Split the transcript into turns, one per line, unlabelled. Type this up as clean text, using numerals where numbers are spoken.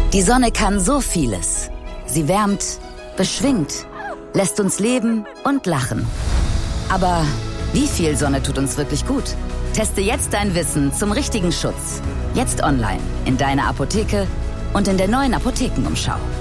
Die Sonne kann so vieles. Sie wärmt, beschwingt, lässt uns leben und lachen. Aber wie viel Sonne tut uns wirklich gut? Teste jetzt dein Wissen zum richtigen Schutz. Jetzt online, in deiner Apotheke und in der neuen Apothekenumschau.